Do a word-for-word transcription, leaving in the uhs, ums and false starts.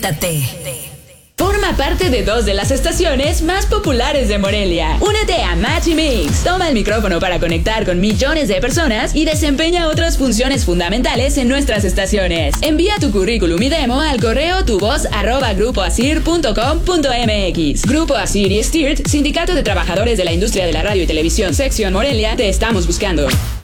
conéctate. Forma parte de dos de las estaciones más populares de Morelia. Únete a Magimix. Toma el micrófono para conectar con millones de personas y desempeña otras funciones fundamentales en nuestras estaciones. Envía tu currículum y demo al correo tuvoz arroba grupo asir punto com punto mx. Grupo Asir y S T I R T, Sindicato de Trabajadores de la Industria de la Radio y Televisión, Sección Morelia, te estamos buscando.